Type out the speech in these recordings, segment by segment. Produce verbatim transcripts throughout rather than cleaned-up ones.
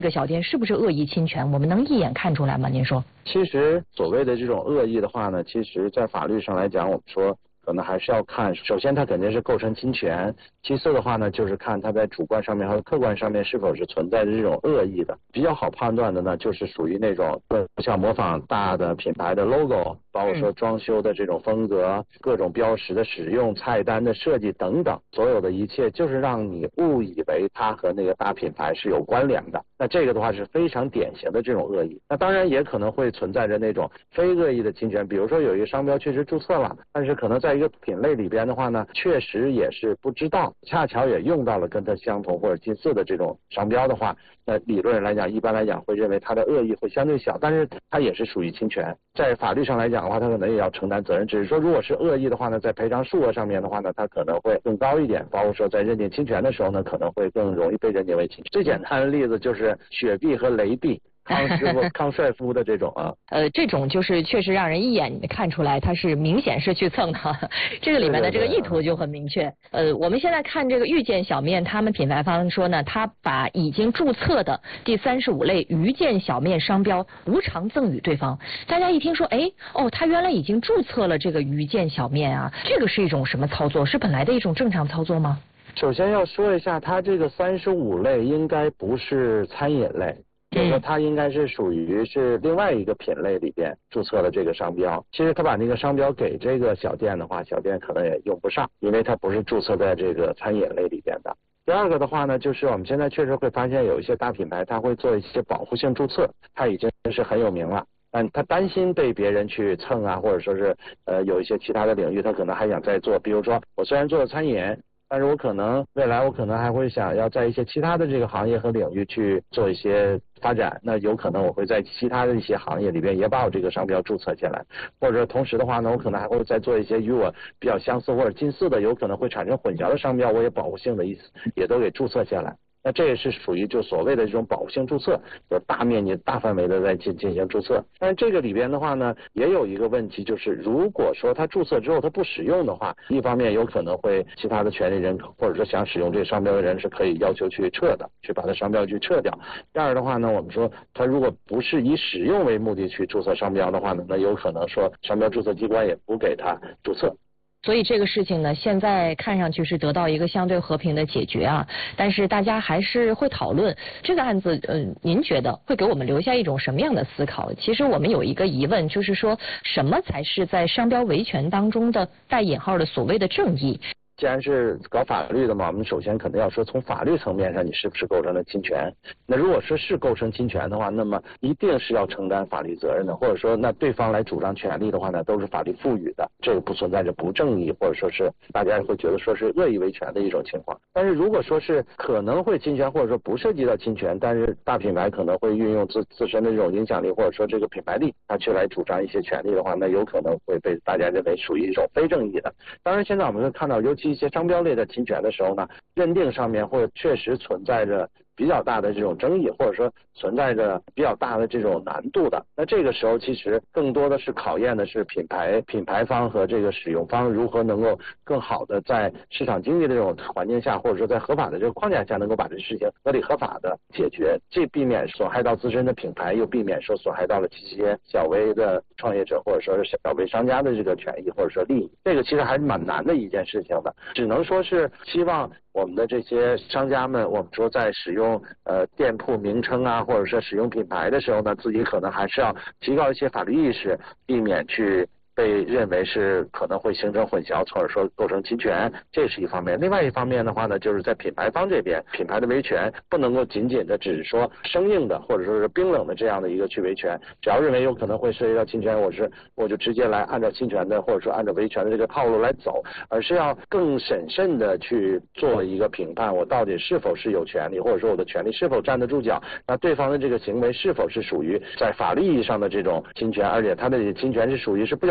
这个小店是不是恶意侵权？我们能一眼看出来吗？您说？ 其实所谓的这种恶意的话呢，其实在法律上来讲，我们说可能还是要看，首先它肯定是构成侵权，其次的话呢，就是看它在主观上面和客观上面是否是存在着这种恶意的。比较好判断的呢，就是属于那种像模仿大的品牌的 logo， 包括说装修的这种风格、各种标识的使用、菜单的设计等等，所有的一切就是让你误以为它和那个大品牌是有关联的。那这个的话是非常典型的这种恶意。那当然也可能会存在着那种非恶意的侵权，比如说有一个商标确实注册了，但是可能在一个品类里边的话呢，确实也是不知道，恰巧也用到了跟它相同或者近似的这种商标的话，那理论上来讲，一般来讲会认为它的恶意会相对小，但是它也是属于侵权。在法律上来讲的话，它可能也要承担责任，只是说如果是恶意的话呢，在赔偿数额上面的话呢，它可能会更高一点，包括说在认定侵权的时候呢，可能会更容易被认定为侵权。最简单的例子就是雪碧和雷碧。康师傅、康帅傅的这种啊， 呃，这种就是确实让人一眼看出来，它是明显是去蹭的，这个里面的这个意图就很明确。呃，我们现在看这个遇见小面，他们品牌方说呢，他把已经注册的第三十五类遇见小面商标无偿赠与对方。大家一听说，哎，哦，他原来已经注册了这个遇见小面啊，这个是一种什么操作？是本来的一种正常操作吗？ 首先要说一下，它这个三十五类应该不是餐饮类。就是说它应该是属于是另外一个品类里边注册了这个商标。其实他把那个商标给这个小店的话，小店可能也用不上，因为它不是注册在这个餐饮类里边的。第二个的话呢，就是我们现在确实会发现有一些大品牌，它会做一些保护性注册，它已经是很有名了。但他担心被别人去蹭啊，或者说是呃有一些其他的领域，他可能还想再做。比如说我虽然做了餐饮，但是我可能未来我可能还会想要在一些其他的这个行业和领域去做一些发展，那有可能我会在其他的一些行业里边也把我这个商标注册进来，或者同时的话呢，我可能还会再做一些与我比较相似或者近似的，有可能会产生混淆的商标，我也保护性的意思也都给注册下来。那这也是属于就所谓的这种保护性注册，就大面积大范围的在进进行注册。但是这个里边的话呢，也有一个问题，就是如果说他注册之后他不使用的话，一方面有可能会其他的权利人或者说想使用这个商标的人是可以要求去撤的，去把它商标去撤掉。第二的话呢，我们说他如果不是以使用为目的去注册商标的话呢，那有可能说商标注册机关也不给他注册。 所以这个事情呢，现在看上去是得到一个相对和平的解决啊，但是大家还是会讨论这个案子。呃，您觉得会给我们留下一种什么样的思考？其实我们有一个疑问，就是说什么才是在商标维权当中的带引号的所谓的正义？ 既然是搞法律的嘛，我们首先可能要说从法律层面上你是不是构成了侵权。那如果说是构成侵权的话，那么一定是要承担法律责任的，或者说那对方来主张权利的话呢，都是法律赋予的，这个不存在着不正义或者说是大家会觉得说是恶意维权的一种情况。但是如果说是可能会侵权或者说不涉及到侵权，但是大品牌可能会运用自自身的这种影响力或者说这个品牌力，他去来主张一些权利的话，那有可能会被大家认为属于一种非正义的。当然现在我们会看到，尤其一些商标类的侵权的时候呢，认定上面会确实存在着比较大的这种争议，或者说存在着比较大的这种难度的。那这个时候其实更多的是考验的是品牌品牌方和这个使用方如何能够更好的在市场经济的这种环境下，或者说在合法的这个框架下，能够把这事情合理合法的解决，这避免损害到自身的品牌，又避免说损害到了这些小微的创业者或者说是小微商家的这个权益或者说利益。这个其实还是蛮难的一件事情的，只能说是希望我们的这些商家们，我们说在使用呃店铺名称啊，或者说使用品牌的时候呢，自己可能还是要提高一些法律意识，避免去被认为是可能会形成混淆，或者说构成侵权，这是一方面。另外一方面的话呢，就是在品牌方这边，品牌的维权不能够仅仅的只是说生硬的或者说是冰冷的这样的一个去维权，只要认为有可能会涉及到侵权，我是我就直接来按照侵权的或者说按照维权的这个套路来走，而是要更审慎的去做一个评判，我到底是否是有权利，或者说我的权利是否站得住脚，那对方的这个行为是否是属于在法律意义上的这种侵权，而且他的侵权是属于是不小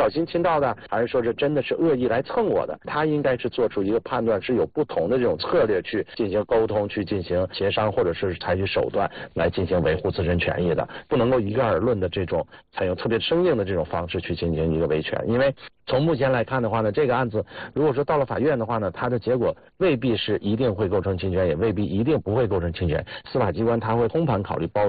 心侵盗的，还是说这真的是恶意来蹭我的？他应该是做出一个判断，是有不同的这种策略去进行沟通，去进行协商，或者是采取手段来进行维护自身权益的，不能够一概而论的这种采用特别生硬的这种方式去进行一个维权。因为从目前来看的话呢，这个案子如果说到了法院的话呢，它的结果未必是一定会构成侵权，也未必一定不会构成侵权。司法机关它会通盘考虑包